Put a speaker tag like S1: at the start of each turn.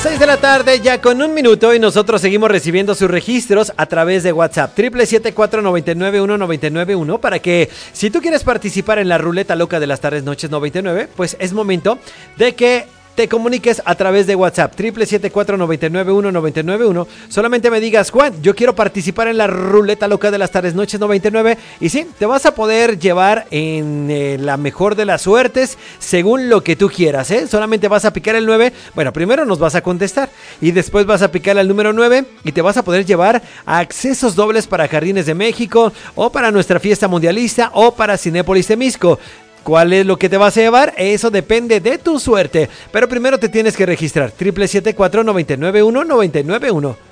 S1: 6 de la tarde, ya con 1 minuto, y nosotros seguimos recibiendo sus registros a través de WhatsApp. 777-499-1991 para que, si tú quieres participar en la ruleta loca de las tardes, noches 99, pues es momento de que te comuniques a través de WhatsApp. 777-499-1991. Solamente me digas: Juan, yo quiero participar en la ruleta loca de las tardes, noches 99. Y sí, te vas a poder llevar en la mejor de las suertes, según lo que tú quieras, ¿eh? Solamente vas a picar el 9. Bueno, primero nos vas a contestar y después vas a picar al número 9 y te vas a poder llevar accesos dobles para Jardines de México, o para nuestra fiesta mundialista, o para Cinépolis Temisco. ¿Cuál es lo que te vas a llevar? Eso depende de tu suerte. Pero primero te tienes que registrar. 777-499-1991.